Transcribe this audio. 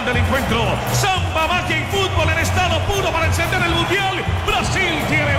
final del encuentro. Samba, magia y fútbol en estado puro para encender el Mundial. Brasil tiene